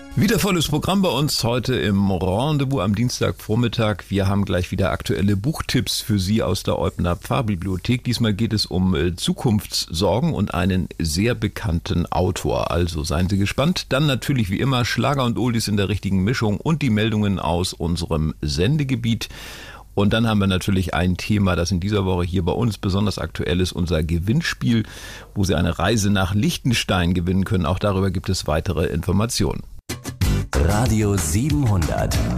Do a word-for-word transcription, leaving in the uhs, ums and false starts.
Wieder volles Programm bei uns heute im Rendezvous am Dienstagvormittag. Wir haben gleich wieder aktuelle Buchtipps für Sie aus der Eubner Pfarrbibliothek. Diesmal geht es um Zukunftssorgen und einen sehr bekannten Autor. Also seien Sie gespannt. Dann natürlich wie immer Schlager und Oldies in der richtigen Mischung und die Meldungen aus unserem Sendegebiet. Und dann haben wir natürlich ein Thema, das in dieser Woche hier bei uns besonders aktuell ist, unser Gewinnspiel, wo Sie eine Reise nach Liechtenstein gewinnen können. Auch darüber gibt es weitere Informationen. Radio siebenhundert.